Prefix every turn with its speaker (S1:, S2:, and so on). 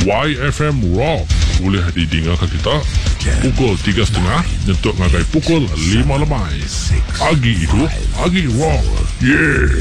S1: YFM Rock boleh didengarkan kita pukul 3.30 nyentuk ngagai pukul 5 lemai. Pagi itu, pagi rock. Yeah.